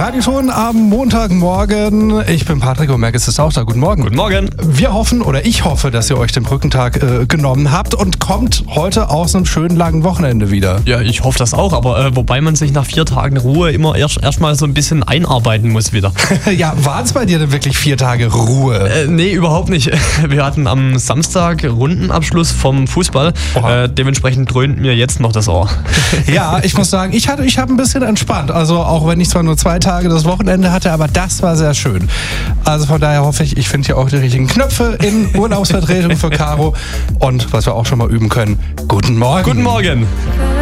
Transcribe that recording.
Radioton am Montagmorgen. Ich bin Patrick und Merk ist auch da. Guten Morgen. Guten Morgen. Wir hoffen, oder ich hoffe, dass ihr euch den Brückentag genommen habt und kommt heute aus einem schönen langen Wochenende wieder. Ja, ich hoffe das auch, aber wobei man sich nach 4 Tagen Ruhe immer erstmal so ein bisschen einarbeiten muss wieder. Ja, waren es bei dir denn wirklich 4 Tage Ruhe? Nee, überhaupt nicht. Wir hatten am Samstag Rundenabschluss vom Fußball. Dementsprechend dröhnt mir jetzt noch das Ohr. Ja, ich muss sagen, ich habe ein bisschen entspannt. Also auch wenn ich zwar nur 2 Tage das Wochenende hatte, aber das war sehr schön. Also von daher hoffe ich finde hier auch die richtigen Knöpfe in Urlaubsvertretung für Caro. Und was wir auch schon mal üben können, guten Morgen. Guten Morgen.